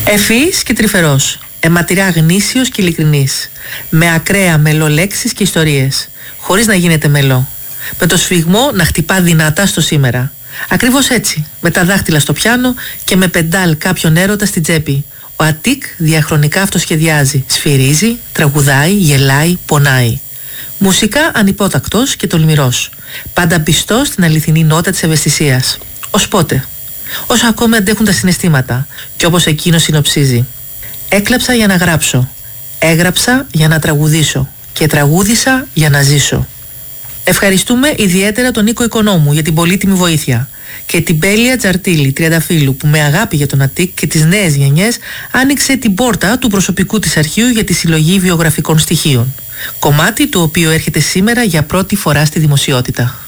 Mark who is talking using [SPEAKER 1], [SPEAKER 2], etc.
[SPEAKER 1] Ευφυής και τρυφερός, αιματηρά γνήσιος και ειλικρινής, με ακραία μελολέξεις και ιστορίες, χωρίς να γίνεται μελό, με το σφιγμό να χτυπά δυνατά στο σήμερα. Ακριβώς έτσι, με τα δάχτυλα στο πιάνο και με πεντάλ κάποιον έρωτα στην τσέπη. Ο Αττικ διαχρονικά αυτοσχεδιάζει, σφυρίζει, τραγουδάει, γελάει, πονάει. Μουσικά ανυπότακτος και τολμηρός, πάντα πιστός στην αληθινή νότα της ευαισθησίας. Ως πότε? Όσο ακόμη αντέχουν τα συναισθήματα, και όπως εκείνο συνοψίζει: έκλαψα για να γράψω, έγραψα για να τραγουδήσω και τραγούδισα για να ζήσω. Ευχαριστούμε ιδιαίτερα τον Νίκο Οικονόμου για την πολύτιμη βοήθεια και την Πέλια Τζαρτήλη Τριανταφύλου που με αγάπη για τον Αττικ και τις νέες γενιές άνοιξε την πόρτα του προσωπικού της αρχείου για τη συλλογή βιογραφικών στοιχείων, κομμάτι το οποίο έρχεται σήμερα για πρώτη φορά στη δημοσιότητα.